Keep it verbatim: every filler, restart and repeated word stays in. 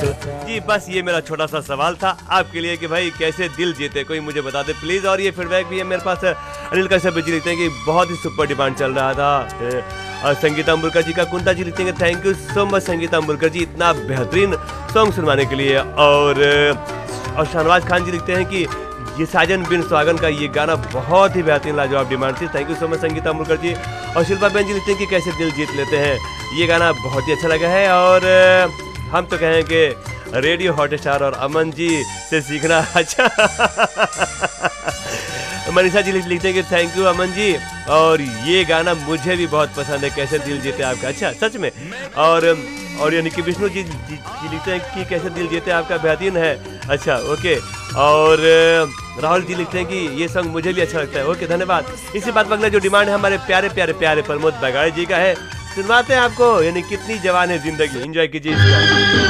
जी बस ये मेरा छोटा सा सवाल था आपके लिए कि भाई कैसे दिल जीते, कोई मुझे बता दे प्लीज। और ये फीडबैक भी है मेरे पास। अनिल कश्यप जी लिखते हैं कि बहुत ही सुपर डिमांड चल रहा था। और संगीता अम्बुलकर जी का कुंता जी लिखते हैं thank you so much Sangeeta अम्बुलकर जी इतना बेहतरीन सॉन्ग सुनवाने के लिए। और और शाहनवाज खान जी लिखते हैं कि ये साजन बिन सुहागन का ये गाना बहुत ही बेहतरीन लाजवाब डिमांड थी। Thank you so much Sangeeta अम्बुलकर जी। और शिल्पा बहन जी लिखते हैं कि कैसे दिल जीत लेते हैं, ये गाना बहुत ही अच्छा लगा है। और हम तो कहें कि रेडियो हॉटस्टार और अमन जी से सीखना अच्छा। मनीषा जी लिखते हैं कि थैंक यू अमन जी, और ये गाना मुझे भी बहुत पसंद है, कैसे दिल जीते आपका। अच्छा सच में। और और यानी कि विष्णु जी, जी, जी लिखते हैं कि कैसे दिल जीते आपका बेहतरीन है। अच्छा ओके। और राहुल जी लिखते हैं कि ये सॉन्ग मुझे भी अच्छा लगता है। ओके धन्यवाद। इसी बात पर अगला जो डिमांड है हमारे प्यारे प्यारे प्यारे प्रमोद बगाड़े जी का है, सुनवाते हैं आपको, यानी कितनी जवान है जिंदगी। एंजॉय कीजिए इसका।